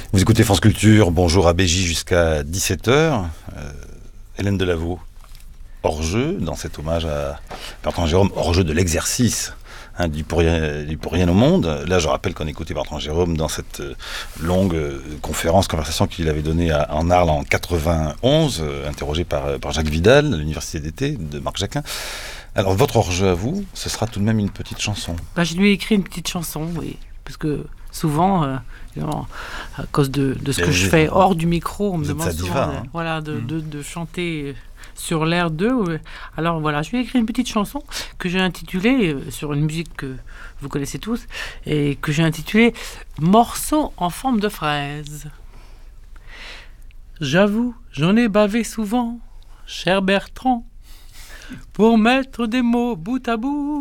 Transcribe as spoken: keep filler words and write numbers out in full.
Vous écoutez France Culture, bonjour à B J jusqu'à dix-sept heures. Euh, Hélène Delaveau, hors-jeu, dans cet hommage à Bertrand Jérôme, hors-jeu de l'exercice hein, du, pour rien, du pour rien au monde. Là, je rappelle qu'on écoutait Bertrand Jérôme dans cette euh, longue euh, conférence, conversation qu'il avait donnée à, en Arles en quatre-vingt-onze, euh, interrogé par, par Jacques Vidal, à l'université d'été de Marc Jacquin. Alors, votre hors-jeu à vous, ce sera tout de même une petite chanson. Bah, je lui ai écrit une petite chanson, oui, parce que souvent, euh, à cause de, de ce Mais que vous je êtes- fais hors du micro, on me vous êtes demande sa souvent diva, de, hein. voilà, de, Mm. de, de chanter sur l'air d'eux. Alors voilà, je lui ai écrit une petite chanson que j'ai intitulée, euh, sur une musique que vous connaissez tous, et que j'ai intitulée « Morceau en forme de fraise ». J'avoue, j'en ai bavé souvent, cher Bertrand, pour mettre des mots bout à bout.